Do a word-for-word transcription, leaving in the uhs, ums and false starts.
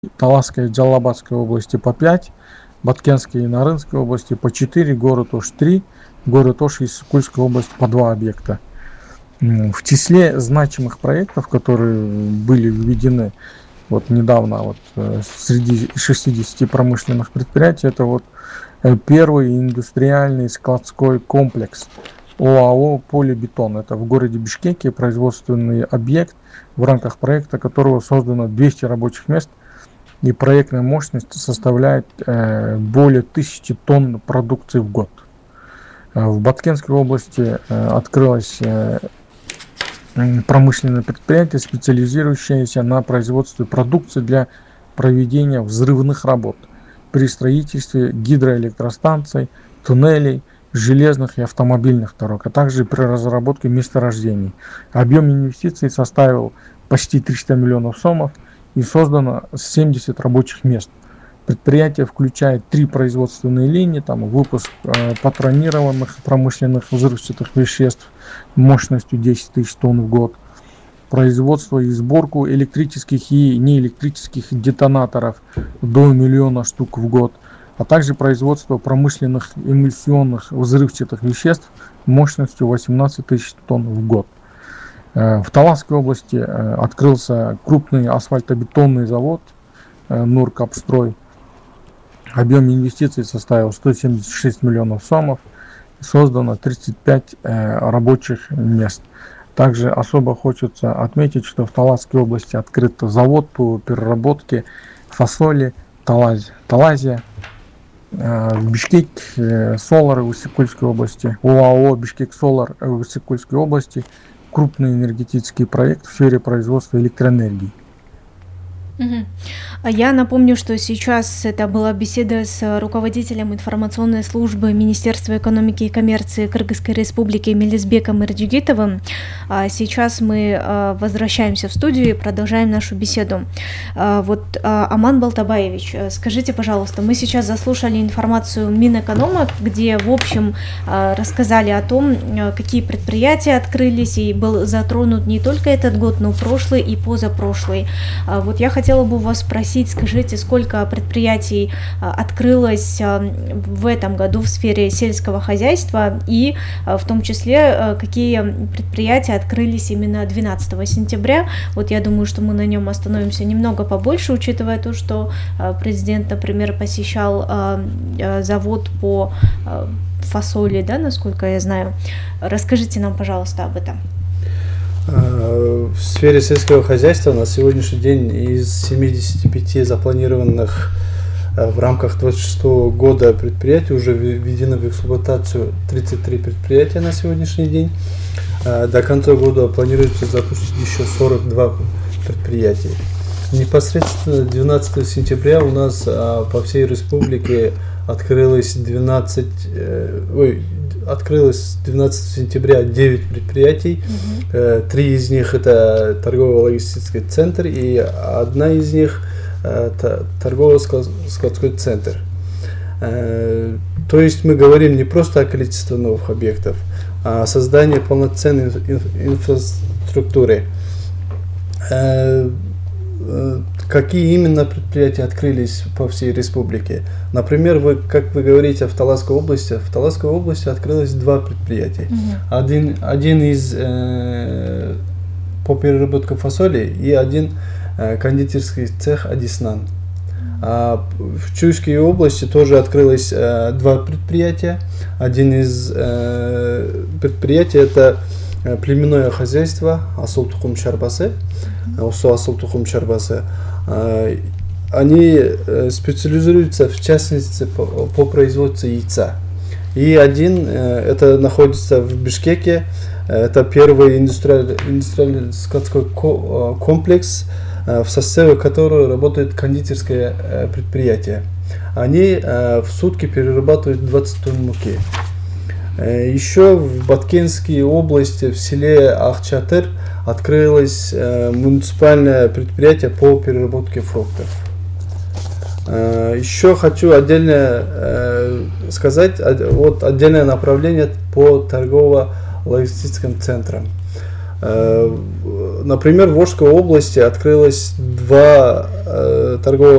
Таласской и Джалабадской области по пять, Баткенской и Нарынской области по четыре, город Ош три, город Ош и Иссык-Кульской области по два объекта. В числе значимых проектов, которые были введены вот недавно вот, среди шестидесяти промышленных предприятий, это вот первый индустриальный складской комплекс ОАО «Полибетон». Это в городе Бишкеке производственный объект, в рамках проекта которого создано двести рабочих мест, и проектная мощность составляет э, более тысячи тонн продукции в год. В Баткенской области э, открылось э, промышленное предприятие, специализирующееся на производстве продукции для проведения взрывных работ при строительстве гидроэлектростанций, туннелей, железных и автомобильных дорог, а также при разработке месторождений. Объем инвестиций составил почти триста миллионов сомов и создано семьдесят рабочих мест. Предприятие включает три производственные линии, там выпуск э, патронированных промышленных взрывчатых веществ мощностью десять тысяч тонн в год, производство и сборку электрических и неэлектрических детонаторов до миллиона штук в год, а также производство промышленных эмульсионных взрывчатых веществ мощностью восемнадцать тысяч тонн в год. Э, в Таласской области э, открылся крупный асфальтобетонный завод э, Нуркапстрой. Объем инвестиций составил сто семьдесят шесть миллионов сомов, создано тридцать пять э, рабочих мест. Также особо хочется отметить, что в Таласской области открыт завод по переработке фасоли Талазия. Талазия э, в Бишкек э, Солар в Иссык-Кульской области, ОАО Бишкек Солар в Иссык-Кульской области, крупный энергетический проект в сфере производства электроэнергии. Я напомню, что сейчас это была беседа с руководителем информационной службы Министерства экономики и коммерции Кыргызской Республики Мелизбеком Эрджигитовым. Сейчас мы возвращаемся в студию и продолжаем нашу беседу. Вот, Аман Балтабаевич, скажите, пожалуйста, мы сейчас заслушали информацию Минэконома, где, в общем, рассказали о том, какие предприятия открылись, и был затронут не только этот год, но прошлый и позапрошлый. Вот я хотела Хотела бы вас спросить, скажите, сколько предприятий открылось в этом году в сфере сельского хозяйства, и в том числе, какие предприятия открылись именно двенадцатого сентября. Вот я думаю, что мы на нем остановимся немного побольше, учитывая то, что президент, например, посещал завод по фасоли, да, насколько я знаю. Расскажите нам, пожалуйста, об этом. В сфере сельского хозяйства на сегодняшний день из семидесяти пяти запланированных в рамках двадцать шестого года предприятий уже введено в эксплуатацию тридцать три предприятия на сегодняшний день. До конца года планируется запустить еще сорок два предприятия. Непосредственно двенадцатого сентября у нас по всей республике открылось двенадцать, ой, открылось двенадцатого сентября девять предприятий. Uh-huh. Три из них это торгово-логистический центр, и одна из них торгово-складской центр. То есть мы говорим не просто о количестве новых объектов, а о создании полноценной инфраструктуры. Какие именно предприятия открылись по всей республике? Например, вы, как вы говорите, в Таласской области, в Таласской области открылось два предприятия. Mm-hmm. Один, один из э, по переработке фасоли и один э, кондитерский цех Адиснан. А в Чуйской области тоже открылось э, два предприятия. Один из э, предприятий это э, племенное хозяйство Асыл-Тухум Чарбасы. Mm-hmm. Асыл-Тухум Чарбасы. Они специализируются в частности по, по производству яйца. И один, это находится в Бишкеке, это первый индустриальный, индустриальный складской комплекс, в составе которого работает кондитерское предприятие. Они в сутки перерабатывают двадцать тонн муки. Еще в Баткенской области, в селе Ахчатыр, открылось э, муниципальное предприятие по переработке фруктов. Э, еще хочу отдельно э, сказать, вот отдельное направление по торгово-логистическим центрам. Э, например, в Волжской области открылось два э, торгового